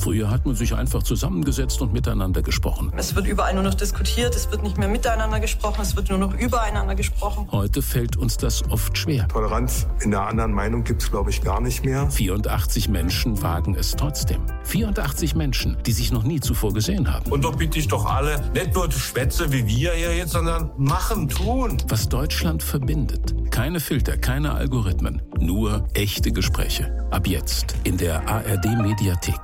Früher hat man sich einfach zusammengesetzt und miteinander gesprochen. Es wird überall nur noch diskutiert, es wird nicht mehr miteinander gesprochen, es wird nur noch übereinander gesprochen. Heute fällt uns das oft schwer. Toleranz in der anderen Meinung gibt es, glaube ich, gar nicht mehr. 84 Menschen wagen es trotzdem. 84 Menschen, die sich noch nie zuvor gesehen haben. Und doch bitte ich doch alle, nicht nur Schwätze wie wir hier jetzt, sondern machen, tun. Was Deutschland verbindet. Keine Filter, keine Algorithmen, nur echte Gespräche. Ab jetzt in der ARD-Mediathek.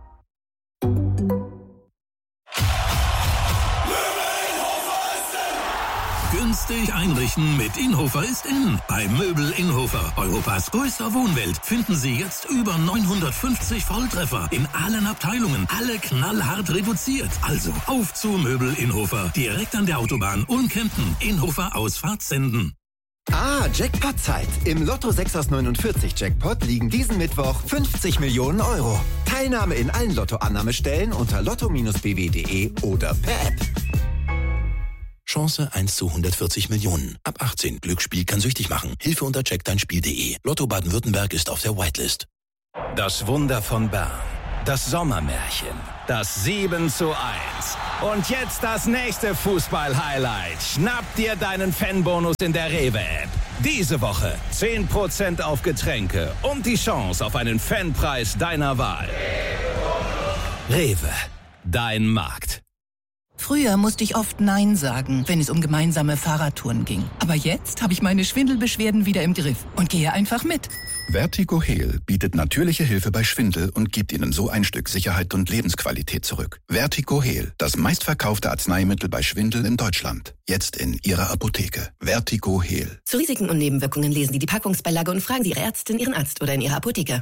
Günstig einrichten mit Inhofer ist in. Bei Möbel Inhofer, Europas größter Wohnwelt, finden Sie jetzt über 950 Volltreffer in allen Abteilungen. Alle knallhart reduziert. Also auf zu Möbel Inhofer. Direkt an der Autobahn Ulm-Kempten. Inhofer Ausfahrt Senden. Jackpot-Zeit. Im Lotto 6 aus 49 Jackpot liegen diesen Mittwoch 50 Millionen Euro. Teilnahme in allen Lotto-Annahmestellen unter lotto-bw.de oder per App. Chance 1 zu 140 Millionen. Ab 18. Glücksspiel kann süchtig machen. Hilfe unter checkdeinspiel.de. Lotto Baden-Württemberg ist auf der Whitelist. Das Wunder von Bern. Das Sommermärchen. Das 7:1. Und jetzt das nächste Fußball-Highlight. Schnapp dir deinen Fanbonus in der Rewe-App. Diese Woche 10% auf Getränke und die Chance auf einen Fanpreis deiner Wahl. Rewe. Dein Markt. Früher musste ich oft Nein sagen, wenn es um gemeinsame Fahrradtouren ging. Aber jetzt habe ich meine Schwindelbeschwerden wieder im Griff und gehe einfach mit. Vertigo-Heal bietet natürliche Hilfe bei Schwindel und gibt Ihnen so ein Stück Sicherheit und Lebensqualität zurück. Vertigo-Heal, das meistverkaufte Arzneimittel bei Schwindel in Deutschland. Jetzt in Ihrer Apotheke. Vertigo-Heal. Zu Risiken und Nebenwirkungen lesen Sie die Packungsbeilage und fragen Sie Ihre Ärztin, Ihren Arzt oder in Ihrer Apotheke.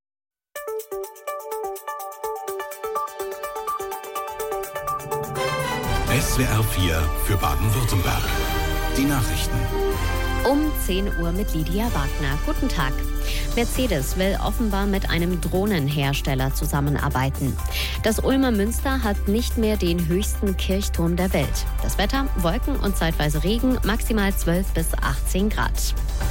SWR 4 für Baden-Württemberg. Die Nachrichten. Um 10 Uhr mit Lydia Wagner. Guten Tag. Mercedes will offenbar mit einem Drohnenhersteller zusammenarbeiten. Das Ulmer Münster hat nicht mehr den höchsten Kirchturm der Welt. Das Wetter, Wolken und zeitweise Regen, maximal 12 bis 18 Grad.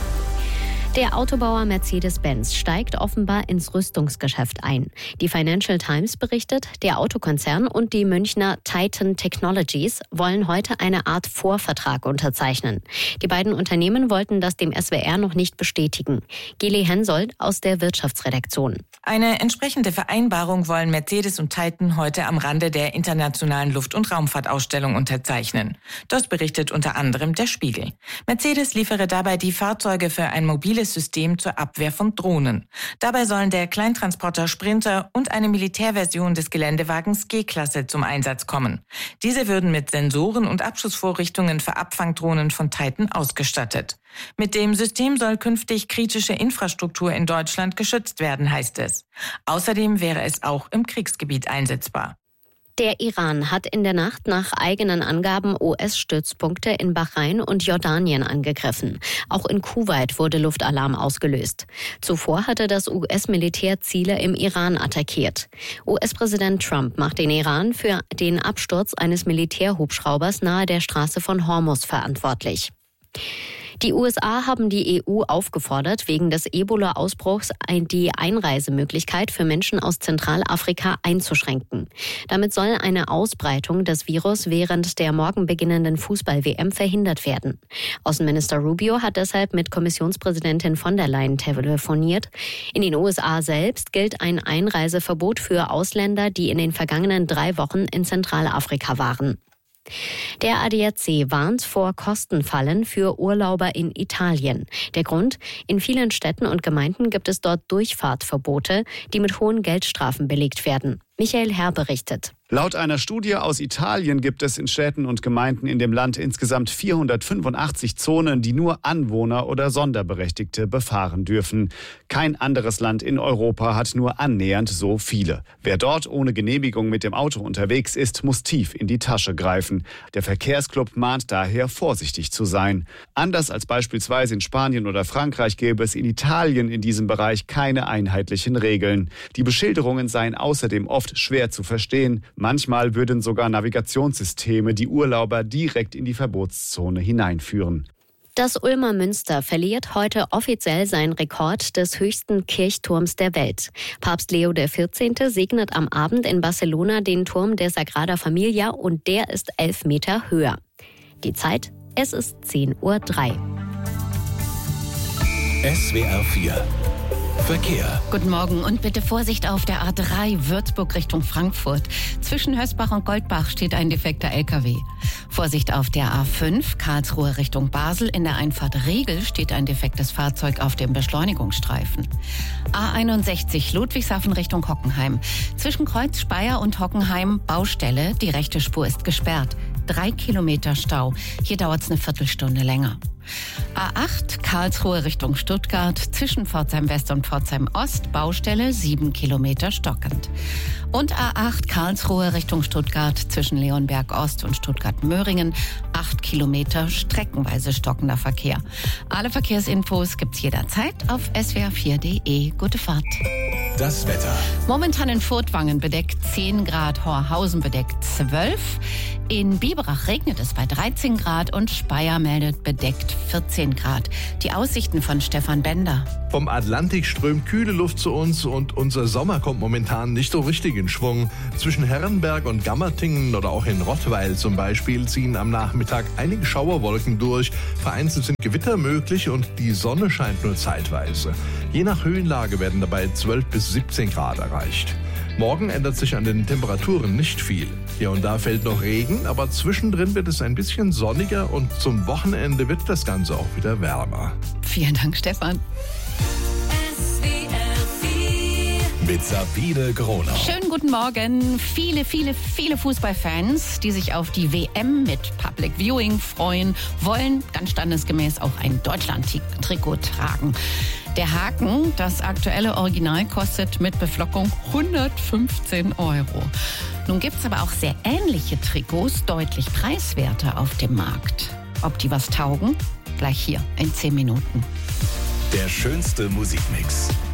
Der Autobauer Mercedes-Benz steigt offenbar ins Rüstungsgeschäft ein. Die Financial Times berichtet, der Autokonzern und die Münchner Titan Technologies wollen heute eine Art Vorvertrag unterzeichnen. Die beiden Unternehmen wollten das dem SWR noch nicht bestätigen. Geli Hensoldt aus der Wirtschaftsredaktion. Eine entsprechende Vereinbarung wollen Mercedes und Titan heute am Rande der Internationalen Luft- und Raumfahrtausstellung unterzeichnen. Das berichtet unter anderem der Spiegel. Mercedes liefere dabei die Fahrzeuge für ein mobiles System zur Abwehr von Drohnen. Dabei sollen der Kleintransporter Sprinter und eine Militärversion des Geländewagens G-Klasse zum Einsatz kommen. Diese würden mit Sensoren und Abschussvorrichtungen für Abfangdrohnen von Titan ausgestattet. Mit dem System soll künftig kritische Infrastruktur in Deutschland geschützt werden, heißt es. Außerdem wäre es auch im Kriegsgebiet einsetzbar. Der Iran hat in der Nacht nach eigenen Angaben US-Stützpunkte in Bahrain und Jordanien angegriffen. Auch in Kuwait wurde Luftalarm ausgelöst. Zuvor hatte das US-Militär Ziele im Iran attackiert. US-Präsident Trump macht den Iran für den Absturz eines Militärhubschraubers nahe der Straße von Hormuz verantwortlich. Die USA haben die EU aufgefordert, wegen des Ebola-Ausbruchs die Einreisemöglichkeit für Menschen aus Zentralafrika einzuschränken. Damit soll eine Ausbreitung des Virus während der morgen beginnenden Fußball-WM verhindert werden. Außenminister Rubio hat deshalb mit Kommissionspräsidentin von der Leyen telefoniert. In den USA selbst gilt ein Einreiseverbot für Ausländer, die in den vergangenen 3 Wochen in Zentralafrika waren. Der ADAC warnt vor Kostenfallen für Urlauber in Italien. Der Grund? In vielen Städten und Gemeinden gibt es dort Durchfahrtverbote, die mit hohen Geldstrafen belegt werden. Michael Herr berichtet. Laut einer Studie aus Italien gibt es in Städten und Gemeinden in dem Land insgesamt 485 Zonen, die nur Anwohner oder Sonderberechtigte befahren dürfen. Kein anderes Land in Europa hat nur annähernd so viele. Wer dort ohne Genehmigung mit dem Auto unterwegs ist, muss tief in die Tasche greifen. Der Verkehrsclub mahnt daher, vorsichtig zu sein. Anders als beispielsweise in Spanien oder Frankreich gäbe es in Italien in diesem Bereich keine einheitlichen Regeln. Die Beschilderungen seien außerdem oft schwer zu verstehen. Manchmal würden sogar Navigationssysteme die Urlauber direkt in die Verbotszone hineinführen. Das Ulmer Münster verliert heute offiziell seinen Rekord des höchsten Kirchturms der Welt. Papst Leo XIV. Segnet am Abend in Barcelona den Turm der Sagrada Familia und der ist 11 Meter höher. Die Zeit, es ist 10:03 Uhr. SWR 4 Verkehr. Guten Morgen und bitte Vorsicht auf der A3 Würzburg Richtung Frankfurt. Zwischen Hösbach und Goldbach steht ein defekter LKW. Vorsicht auf der A5 Karlsruhe Richtung Basel. In der Einfahrt Regel steht ein defektes Fahrzeug auf dem Beschleunigungsstreifen. A61 Ludwigshafen Richtung Hockenheim. Zwischen Kreuz Speyer und Hockenheim Baustelle. Die rechte Spur ist gesperrt. 3 Kilometer Stau. Hier dauert es eine Viertelstunde länger. A8 Karlsruhe Richtung Stuttgart, zwischen Pforzheim West und Pforzheim Ost, Baustelle 7 Kilometer stockend. Und A8 Karlsruhe Richtung Stuttgart, zwischen Leonberg Ost und Stuttgart-Möhringen, 8 Kilometer streckenweise stockender Verkehr. Alle Verkehrsinfos gibt's jederzeit auf swr4.de. Gute Fahrt. Das Wetter. Momentan in Furtwangen bedeckt 10 Grad, Horhausen bedeckt 12. In Biberach regnet es bei 13 Grad und Speyer meldet bedeckt 14 Grad. Die Aussichten von Stefan Bender. Vom Atlantik strömt kühle Luft zu uns und unser Sommer kommt momentan nicht so richtig in Schwung. Zwischen Herrenberg und Gammertingen oder auch in Rottweil zum Beispiel ziehen am Nachmittag einige Schauerwolken durch. Vereinzelt sind Gewitter möglich und die Sonne scheint nur zeitweise. Je nach Höhenlage werden dabei 12 bis 17 Grad erreicht. Morgen ändert sich an den Temperaturen nicht viel. Hier und da fällt noch Regen, aber zwischendrin wird es ein bisschen sonniger und zum Wochenende wird das Ganze auch wieder wärmer. Vielen Dank, Stefan. Mit Sabine Gronau. Schönen guten Morgen. Viele Fußballfans, die sich auf die WM mit Public Viewing freuen, wollen ganz standesgemäß auch ein Deutschland-Trikot tragen. Der Haken, das aktuelle Original, kostet mit Beflockung 115 €. Nun gibt es aber auch sehr ähnliche Trikots, deutlich preiswerter auf dem Markt. Ob die was taugen? Gleich hier in 10 Minuten. Der schönste Musikmix